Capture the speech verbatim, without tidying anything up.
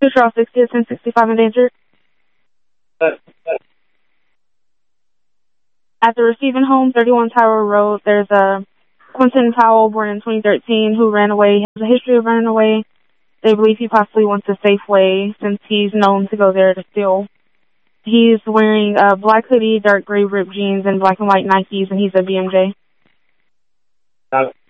two Charles sixty, ten sixty-five endangered. At the receiving home, thirty-one Tower Road, there's a Quentin Powell, born in twenty thirteen, who ran away. He has a history of running away. They believe he possibly wants a Safeway since he's known to go there to steal. He's wearing a black hoodie, dark gray ripped jeans, and black and white Nikes, and he's a B M J. Uh,